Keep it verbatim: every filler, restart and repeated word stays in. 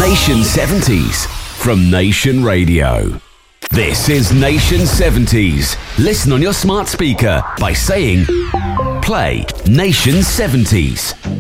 Nation seventies from Nation Radio. This is Nation seventies. Listen on your smart speaker by saying, play Nation seventies.